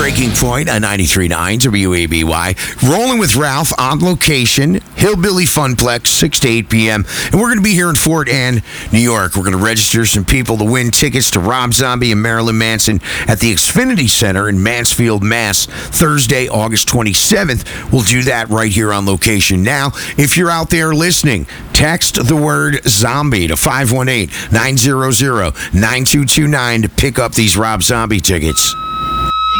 Breaking Point on 93.9 WABY. Rolling with Ralph on location, Hillbilly Funplex, 6 to 8 p.m. And we're going to be here in Fort Anne, New York. We're going to register some people to win tickets to Rob Zombie and Marilyn Manson at the Xfinity Center in Mansfield, Mass. Thursday, August 27th. We'll do that right here on location. Now, if you're out there listening, text the word zombie to 518-900-9229 to pick up these Rob Zombie tickets.